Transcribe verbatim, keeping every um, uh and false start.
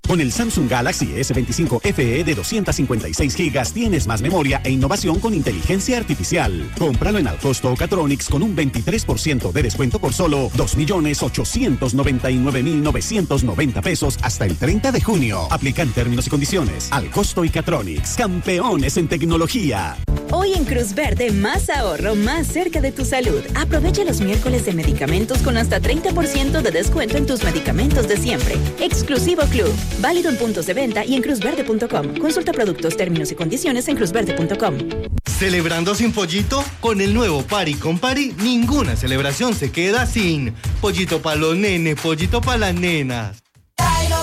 Con el Samsung Galaxy S veinticinco F E de doscientos cincuenta y seis gigas tienes más memoria e innovación con inteligencia artificial. Cómpralo en Alcosto o Catronics con un veintitrés por ciento de descuento por solo dos millones ochocientos noventa y nueve mil novecientos noventa pesos hasta el treinta de junio. Aplican términos y condiciones. Alcosto y Catronics, campeones en tecnología. Hoy en Cruz Verde, más ahorro, más cerca de tu salud. Aprovecha los miércoles de medicamentos con hasta treinta por ciento de descuento en tus medicamentos de siempre. Exclusivo Club. Válido en puntos de venta y en cruz verde punto com. Consulta productos, términos y condiciones en cruz verde punto com. ¿Celebrando sin pollito? Con el nuevo Pari con Pari, ninguna celebración se queda sin. Pollito para los nenes, pollito para las nenas.